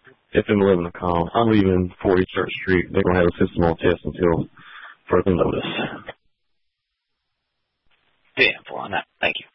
if I'm living a call. I'm leaving 40 Church Street. They're going to have a system on test until further notice. Yeah, for on that. Thank you.